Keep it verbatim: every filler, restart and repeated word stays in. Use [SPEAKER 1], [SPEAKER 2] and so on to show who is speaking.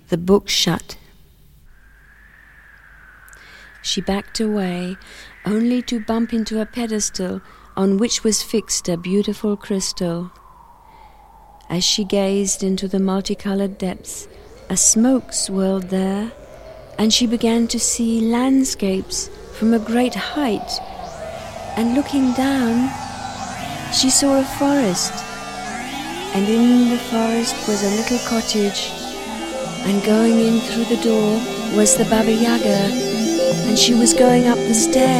[SPEAKER 1] the book shut. She backed away, only to bump into a pedestal on which was fixed a beautiful crystal. As she gazed into the multicolored depths, a smoke swirled there, and she began to see landscapes from a great height. And looking down, she saw a forest, and in the forest was a little cottage, and going in through the door was the Baba Yaga, and she was going up the stairs.